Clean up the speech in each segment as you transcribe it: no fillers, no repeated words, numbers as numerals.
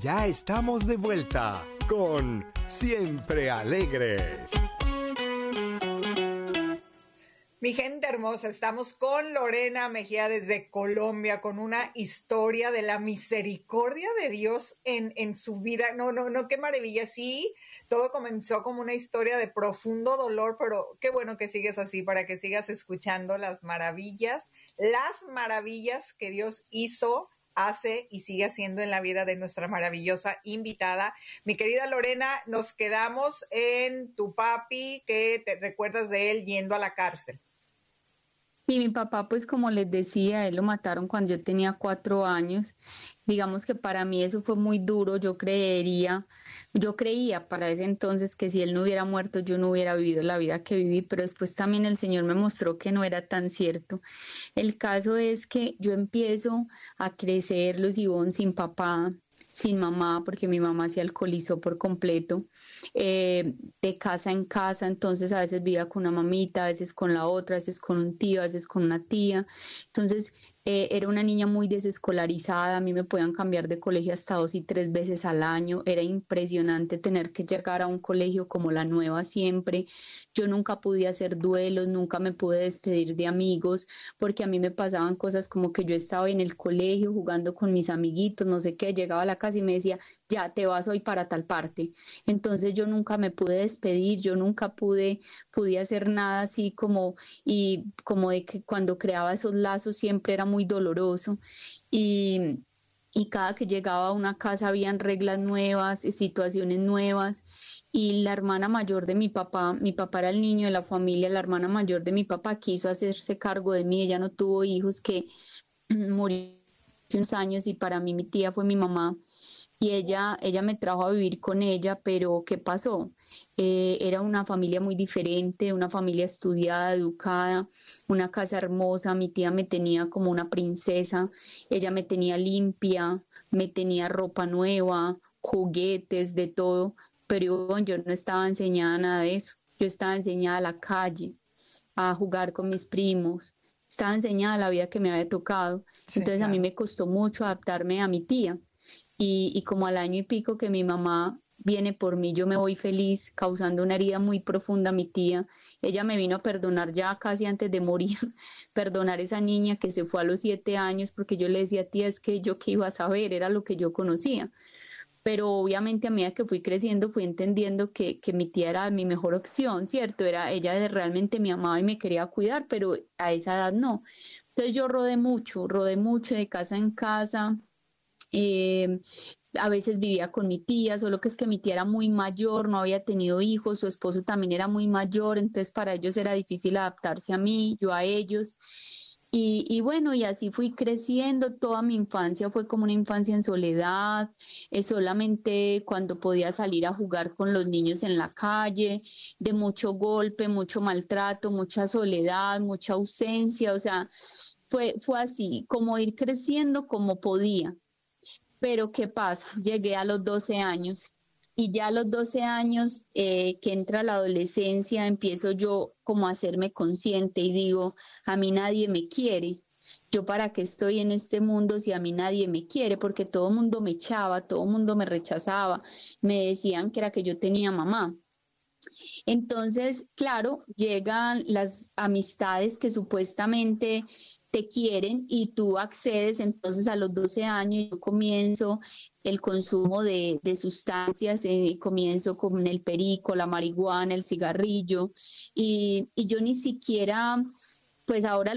ya estamos de vuelta con Siempre Alegres. Mi gente hermosa, estamos con Lorena Mejía desde Colombia con una historia de la misericordia de Dios en su vida. No, qué maravilla. Sí, todo comenzó como una historia de profundo dolor, pero qué bueno que sigues así para que sigas escuchando las maravillas que Dios hizo, hace y sigue haciendo en la vida de nuestra maravillosa invitada. Mi querida Lorena, nos quedamos en tu papi, que te recuerdas de él yendo a la cárcel. Y mi papá, pues como les decía, él lo mataron cuando yo tenía 4 años. Digamos que para mí eso fue muy duro. Yo creía para ese entonces que si él no hubiera muerto, yo no hubiera vivido la vida que viví, pero después también el Señor me mostró que no era tan cierto. El caso es que yo empiezo a crecer, Luz Ivonne, sin papá, sin mamá, porque mi mamá se alcoholizó por completo, de casa en casa. Entonces a veces vivía con una mamita, a veces con la otra, a veces con un tío, a veces con una tía. Entonces era una niña muy desescolarizada. A mí me podían cambiar de colegio hasta 2 y 3 veces al año. Era impresionante tener que llegar a un colegio como La Nueva siempre. Yo nunca pude hacer duelos, nunca me pude despedir de amigos, porque a mí me pasaban cosas como que yo estaba en el colegio jugando con mis amiguitos, no sé qué, llegaba a la casa y me decía, ya te vas hoy para tal parte. Entonces yo nunca me pude despedir, yo nunca pude hacer nada así como, y como de que cuando creaba esos lazos siempre era muy doloroso. Y, y cada que llegaba a una casa habían reglas nuevas, situaciones nuevas. Y la hermana mayor de mi papá era el niño de la familia, la hermana mayor de mi papá quiso hacerse cargo de mí. Ella no tuvo hijos, que murió hace unos años, y para mí mi tía fue mi mamá. Y ella me trajo a vivir con ella, pero ¿qué pasó? Era una familia muy diferente, una familia estudiada, educada, una casa hermosa. Mi tía me tenía como una princesa, ella me tenía limpia, me tenía ropa nueva, juguetes, de todo, pero yo no estaba enseñada nada de eso. Yo estaba enseñada a la calle, a jugar con mis primos, estaba enseñada a la vida que me había tocado. Sí, Entonces a mí claro. me costó mucho adaptarme a mi tía. Y como al año y pico que mi mamá viene por mí, yo me voy feliz, causando una herida muy profunda a mi tía. Ella me vino a perdonar ya casi antes de morir, perdonar esa niña que se fue a los 7 años, porque yo le decía, tía, es que yo qué iba a saber, era lo que yo conocía. Pero obviamente a medida que fui creciendo fui entendiendo que mi tía era mi mejor opción, ¿cierto? Era ella, realmente me amaba y me quería cuidar, pero a esa edad no. Entonces yo rodé mucho de casa en casa. eh, a veces vivía con mi tía, solo que es que mi tía era muy mayor, no había tenido hijos, su esposo también era muy mayor, entonces para ellos era difícil adaptarse a mí, yo a ellos. Y bueno, y así fui creciendo. Toda mi infancia fue como una infancia en soledad, solamente cuando podía salir a jugar con los niños en la calle, de mucho golpe, mucho maltrato, mucha soledad, mucha ausencia. O sea, fue así, como ir creciendo como podía. Pero ¿qué pasa? Llegué a los 12 años, y ya a los 12 años, que entra la adolescencia, empiezo yo como a hacerme consciente y digo, a mí nadie me quiere. Yo para qué estoy en este mundo si a mí nadie me quiere, porque todo el mundo me echaba, todo el mundo me rechazaba, me decían que era que yo tenía mamá. Entonces, claro, llegan las amistades que supuestamente te quieren y tú accedes. Entonces a los 12 años yo comienzo el consumo de sustancias, comienzo con el perico, la marihuana, el cigarrillo, y yo ni siquiera, pues ahora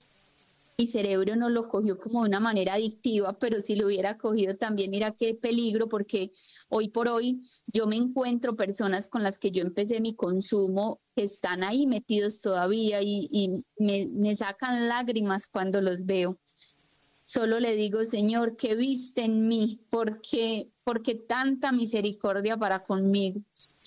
mi cerebro no lo cogió como de una manera adictiva, pero si lo hubiera cogido también, mira qué peligro, porque hoy por hoy yo me encuentro personas con las que yo empecé mi consumo que están ahí metidos todavía, y me sacan lágrimas cuando los veo. Solo le digo, Señor, ¿qué viste en mí? ¿Por qué tanta misericordia para conmigo?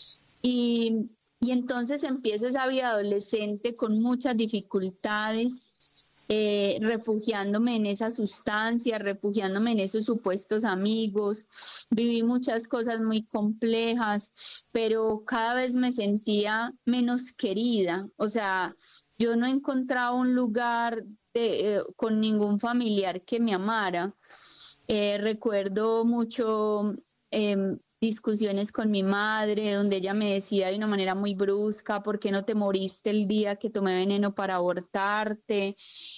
Y entonces empiezo esa vida adolescente con muchas dificultades, refugiándome en esa sustancia, refugiándome en esos supuestos amigos. Viví muchas cosas muy complejas, pero cada vez me sentía menos querida. O sea, yo no encontraba un lugar con ningún familiar que me amara. Recuerdo mucho discusiones con mi madre, donde ella me decía de una manera muy brusca: ¿por qué no te moriste el día que tomé veneno para abortarte?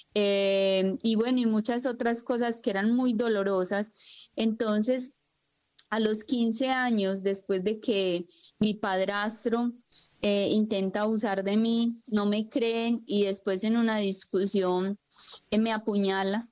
Y bueno, y muchas otras cosas que eran muy dolorosas. Entonces, a los 15 años, después de que mi padrastro intenta abusar de mí, no me creen y después en una discusión me apuñala.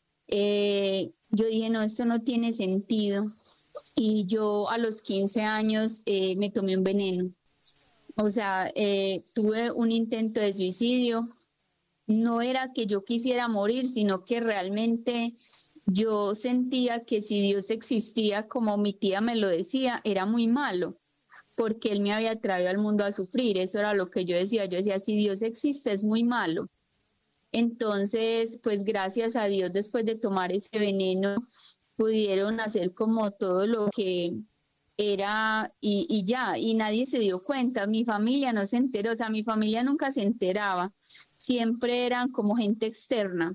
Yo dije, no, esto no tiene sentido. Y yo a los 15 años me tomé un veneno. O sea, tuve un intento de suicidio. No era que yo quisiera morir, sino que realmente yo sentía que si Dios existía, como mi tía me lo decía, era muy malo, porque Él me había traído al mundo a sufrir. Eso era lo que yo decía. Yo decía, si Dios existe, es muy malo. Entonces, pues gracias a Dios, después de tomar ese veneno, pudieron hacer como todo lo que era y ya, y nadie se dio cuenta. Mi familia no se enteró, o sea, mi familia nunca se enteraba, siempre eran como gente externa.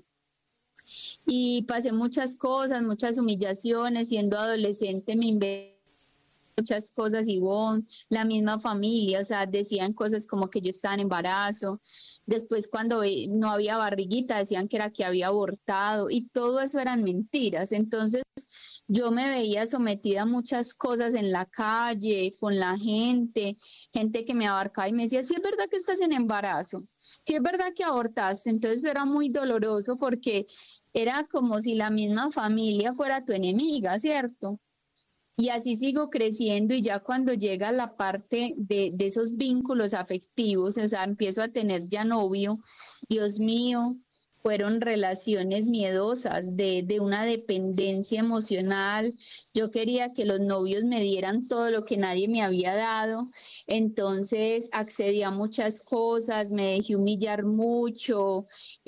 Y pasé muchas cosas, muchas humillaciones. Siendo adolescente me inventé muchas cosas, Ivonne, la misma familia, o sea, decían cosas como que yo estaba en embarazo. Después, cuando no había barriguita, decían que era que había abortado, y todo eso eran mentiras. Entonces, yo me veía sometida a muchas cosas en la calle, con la gente que me abarcaba y me decía, sí es verdad que estás en embarazo, sí es verdad que abortaste. Entonces era muy doloroso, porque era como si la misma familia fuera tu enemiga, ¿cierto? Y así sigo creciendo, y ya cuando llega la parte de esos vínculos afectivos, o sea, empiezo a tener ya novio. Dios mío, fueron relaciones miedosas de una dependencia emocional. Yo quería que los novios me dieran todo lo que nadie me había dado, entonces accedí a muchas cosas, me dejé humillar mucho.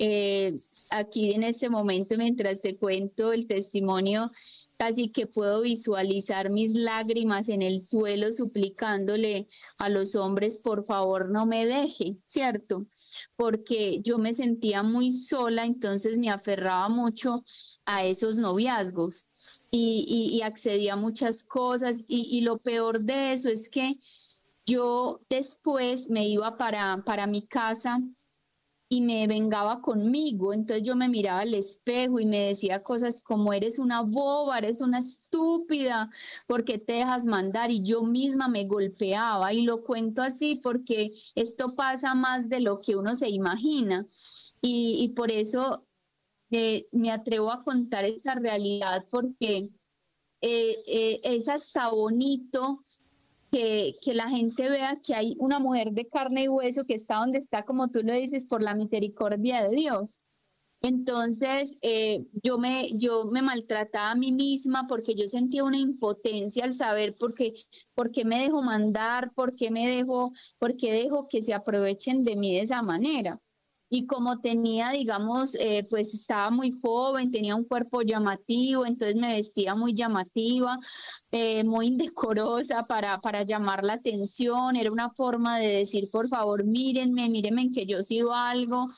Aquí en este momento, mientras te cuento el testimonio, casi que puedo visualizar mis lágrimas en el suelo suplicándole a los hombres, por favor no me deje, ¿cierto? Porque yo me sentía muy sola, entonces me aferraba mucho a esos noviazgos y accedía a muchas cosas, y lo peor de eso es que yo después me iba para mi casa y me vengaba conmigo. Entonces yo me miraba al espejo y me decía cosas como: eres una boba, eres una estúpida, ¿por qué te dejas mandar? Y yo misma me golpeaba, y lo cuento así porque esto pasa más de lo que uno se imagina, y por eso me atrevo a contar esa realidad, porque es hasta bonito que la gente vea que hay una mujer de carne y hueso que está donde está, como tú lo dices, por la misericordia de Dios. Entonces, yo me maltrataba a mí misma, porque yo sentía una impotencia al saber por qué me dejo mandar, por qué dejo que se aprovechen de mí de esa manera. Y como tenía, digamos, pues estaba muy joven, tenía un cuerpo llamativo, entonces me vestía muy llamativa, muy indecorosa para llamar la atención. Era una forma de decir, por favor, mírenme, mírenme en que yo sigo algo.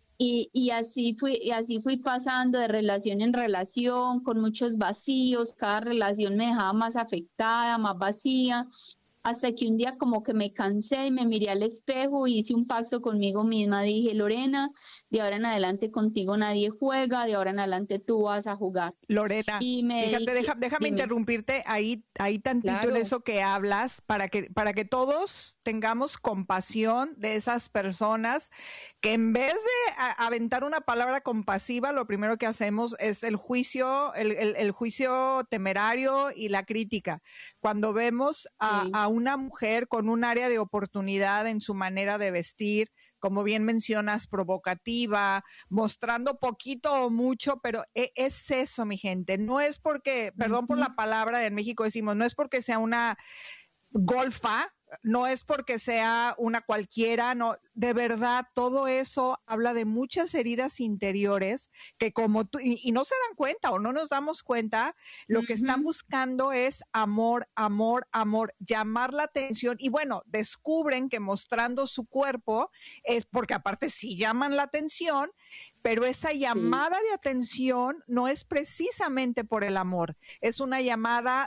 Y así fui pasando de relación en relación, con muchos vacíos. Cada relación me dejaba más afectada, más vacía, hasta que un día como que me cansé y me miré al espejo y hice un pacto conmigo misma. Dije, Lorena, de ahora en adelante contigo nadie juega, de ahora en adelante tú vas a jugar. Lorena, Y me fíjate, dediqué, déjame dime, interrumpirte ahí tantito en claro, eso que hablas, para que todos tengamos compasión de esas personas que, en vez de aventar una palabra compasiva, lo primero que hacemos es el juicio, el juicio temerario y la crítica. Cuando vemos a una mujer con un área de oportunidad en su manera de vestir, como bien mencionas, provocativa, mostrando poquito o mucho, pero es eso, mi gente. No es porque, perdón por la palabra, en México decimos, no es porque sea una golfa, no es porque sea una cualquiera, no, de verdad, todo eso habla de muchas heridas interiores que, como tú, y no se dan cuenta o no nos damos cuenta, lo que están buscando es amor, amor, amor, llamar la atención. Y bueno, descubren que mostrando su cuerpo es porque aparte sí llaman la atención, pero esa llamada de atención no es precisamente por el amor, es una llamada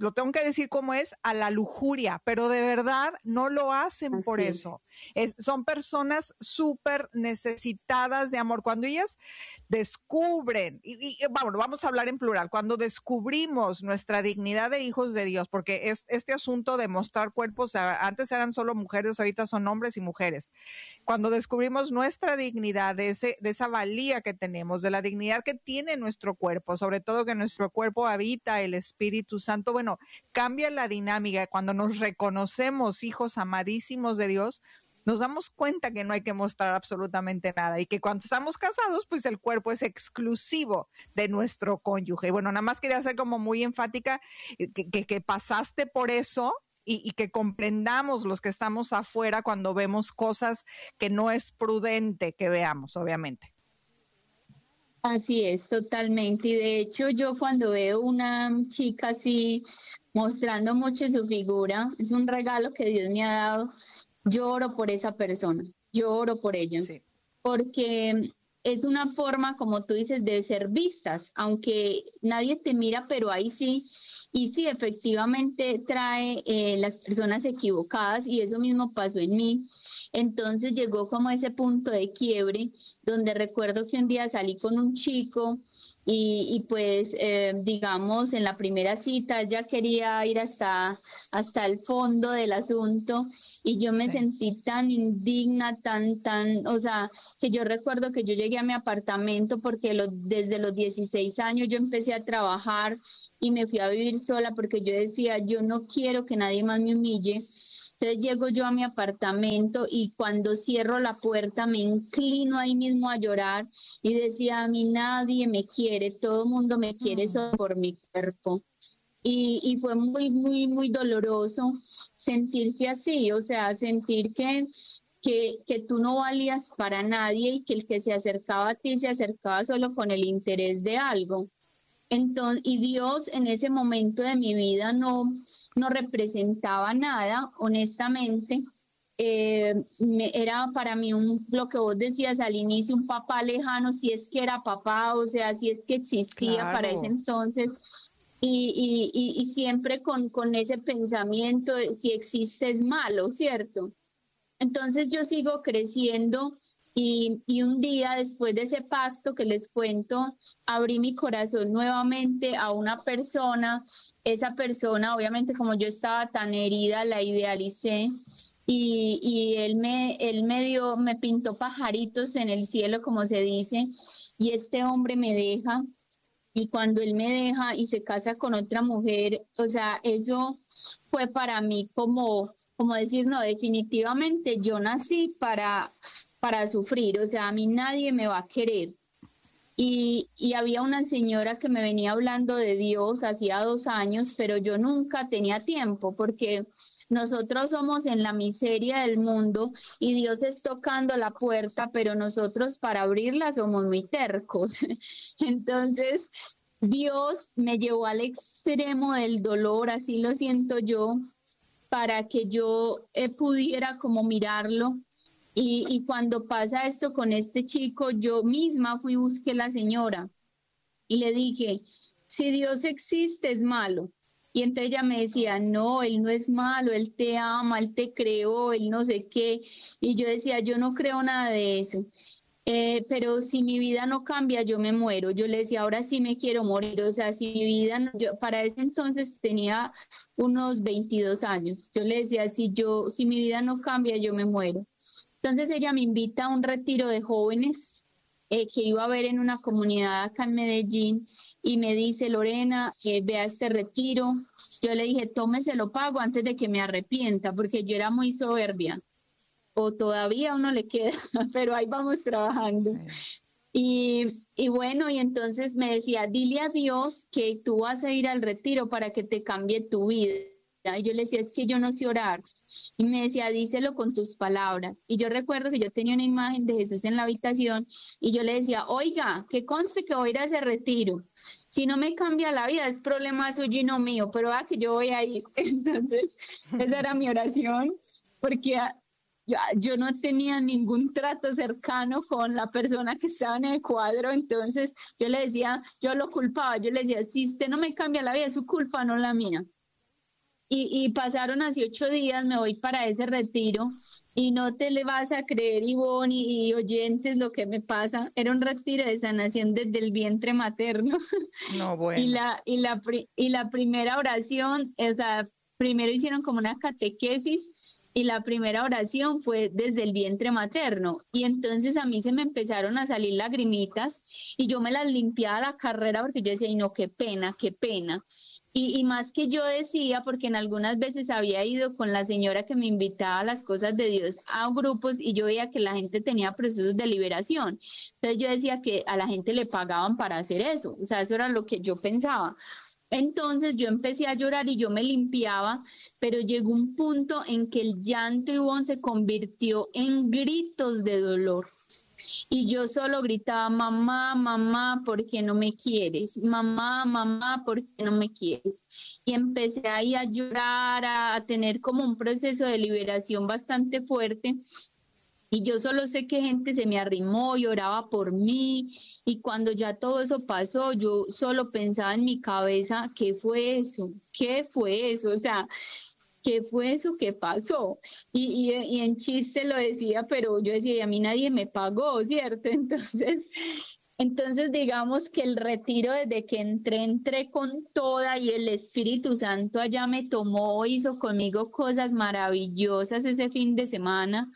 lo tengo que decir como es, a la lujuria, pero de verdad no lo hacen Así por es. eso. Son personas súper necesitadas de amor. Cuando ellas descubren, vamos a hablar en plural, cuando descubrimos nuestra dignidad de hijos de Dios, porque este asunto de mostrar cuerpos, antes eran solo mujeres, ahorita son hombres y mujeres. Cuando descubrimos nuestra dignidad, de esa valía que tenemos, de la dignidad que tiene nuestro cuerpo, sobre todo que nuestro cuerpo habita el Espíritu Santo, bueno, cambia la dinámica. Cuando nos reconocemos hijos amadísimos de Dios, nos damos cuenta que no hay que mostrar absolutamente nada y que cuando estamos casados, pues el cuerpo es exclusivo de nuestro cónyuge. Y bueno, nada más quería ser como muy enfática que pasaste por eso y que comprendamos los que estamos afuera cuando vemos cosas que no es prudente que veamos, obviamente. Así es, totalmente. Y de hecho, yo cuando veo una chica así mostrando mucho su figura, es un regalo que Dios me ha dado. Yo oro por esa persona, yo oro por ella, Sí. porque es una forma, como tú dices, de ser vistas, aunque nadie te mira, pero ahí sí. Y sí, efectivamente trae las personas equivocadas y eso mismo pasó en mí. Entonces llegó como ese punto de quiebre donde recuerdo que un día salí con un chico y pues digamos en la primera cita ella quería ir hasta el fondo del asunto y yo me Sí. sentí tan indigna, o sea, que yo recuerdo que yo llegué a mi apartamento porque desde los 16 años yo empecé a trabajar y me fui a vivir sola porque yo decía, yo no quiero que nadie más me humille. Entonces llego yo a mi apartamento y cuando cierro la puerta me inclino ahí mismo a llorar y decía, a mí nadie me quiere, todo el mundo me quiere solo por mi cuerpo. Y fue muy, muy, muy doloroso sentirse así, o sea, sentir que tú no valías para nadie y que el que se acercaba a ti se acercaba solo con el interés de algo. Entonces, y Dios en ese momento de mi vida no representaba nada, honestamente. Era para mí lo que vos decías al inicio, un papá lejano, si es que era papá, o sea, si es que existía para ese Claro. entonces. Y siempre con ese pensamiento de si existe es malo, ¿cierto? Entonces yo sigo creciendo y un día después de ese pacto que les cuento, abrí mi corazón nuevamente a una persona. Esa persona, obviamente como yo estaba tan herida, la idealicé y me pintó pajaritos en el cielo, como se dice, y este hombre me deja. Y cuando él me deja y se casa con otra mujer, o sea, eso fue para mí como decir, no, definitivamente yo nací para sufrir, o sea, a mí nadie me va a querer. Y había una señora que me venía hablando de Dios hacía 2 años, pero yo nunca tenía tiempo porque nosotros somos en la miseria del mundo y Dios es tocando la puerta, pero nosotros para abrirla somos muy tercos. Entonces, Dios me llevó al extremo del dolor, así lo siento yo, para que yo pudiera como mirarlo. Y cuando pasa esto con este chico, yo misma fui y busqué a la señora y le dije, si Dios existe es malo. Y entonces ella me decía, no, Él no es malo, Él te ama, Él te creó, Él no sé qué. Y yo decía, yo no creo nada de eso. Pero si mi vida no cambia, yo me muero. Yo le decía, ahora sí me quiero morir. O sea, si mi vida, yo para ese entonces tenía unos 22 años. Yo le decía, si mi vida no cambia, yo me muero. Entonces ella me invita a un retiro de jóvenes que iba a haber en una comunidad acá en Medellín y me dice, Lorena, ve a este retiro. Yo le dije, tómese, lo pago antes de que me arrepienta, porque yo era muy soberbia. O todavía a uno le queda, pero ahí vamos trabajando. Y bueno, y entonces me decía, dile a Dios que tú vas a ir al retiro para que te cambie tu vida. Y yo le decía, es que yo no sé orar. Y me decía, díselo con tus palabras. Y yo recuerdo que yo tenía una imagen de Jesús en la habitación y yo le decía, oiga, que conste que voy a ir a ese retiro. Si no me cambia la vida, es problema suyo y no mío, pero que yo voy a ir. Entonces, esa era mi oración, porque yo no tenía ningún trato cercano con la persona que estaba en el cuadro, entonces yo le decía, yo lo culpaba, yo le decía, si usted no me cambia la vida, es su culpa, no la mía. y pasaron así 8 días, me voy para ese retiro y no te le vas a creer, Ivonne y oyentes, lo que me pasa. Era un retiro de sanación desde el vientre materno. No, Y bueno. la primera oración, o sea, primero hicieron como una catequesis y la primera oración fue desde el vientre materno. Y entonces a mí se me empezaron a salir lagrimitas y yo me las limpiaba a la carrera porque yo decía, ay no, qué pena, qué pena. Y más que yo decía, porque en algunas veces había ido con la señora que me invitaba a las cosas de Dios a grupos y yo veía que la gente tenía procesos de liberación. Entonces yo decía que a la gente le pagaban para hacer eso, o sea, eso era lo que yo pensaba. Entonces yo empecé a llorar y yo me limpiaba, pero llegó un punto en que el llanto, Ivonne, se convirtió en gritos de dolor. Y yo solo gritaba, mamá, mamá, ¿por qué no me quieres? Mamá, mamá, ¿por qué no me quieres? Y empecé ahí a llorar, a tener como un proceso de liberación bastante fuerte. Y yo solo sé que gente se me arrimó y oraba por mí. Y cuando ya todo eso pasó, yo solo pensaba en mi cabeza, ¿qué fue eso? ¿Qué fue eso? O sea, ¿qué fue eso que pasó? Y en chiste lo decía, pero yo decía, y a mí nadie me pagó, ¿cierto? Entonces digamos que el retiro desde que entré con toda y el Espíritu Santo allá me tomó, hizo conmigo cosas maravillosas ese fin de semana.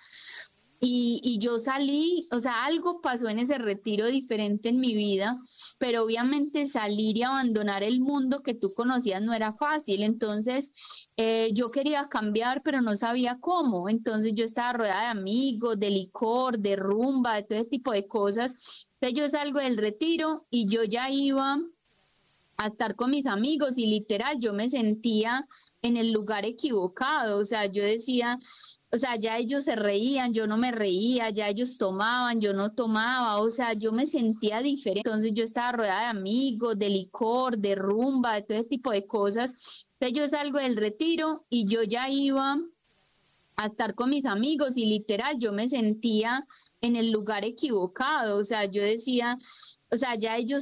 Y yo salí, o sea, algo pasó en ese retiro diferente en mi vida, pero obviamente salir y abandonar el mundo que tú conocías no era fácil. Entonces, yo quería cambiar, pero no sabía cómo. Entonces, yo estaba rodeada de amigos, de licor, de rumba, de todo ese tipo de cosas. Entonces, yo salgo del retiro y yo ya iba a estar con mis amigos y literal, yo me sentía en el lugar equivocado. O sea, yo decía, o sea, ya ellos se reían, yo no me reía, ya ellos tomaban, yo no tomaba, o sea, yo me sentía diferente. Entonces yo estaba rodeada de amigos, de licor, de rumba, de todo ese tipo de cosas. Entonces yo salgo del retiro y yo ya iba a estar con mis amigos y literal, yo me sentía en el lugar equivocado. O sea, yo decía, o sea, ya ellos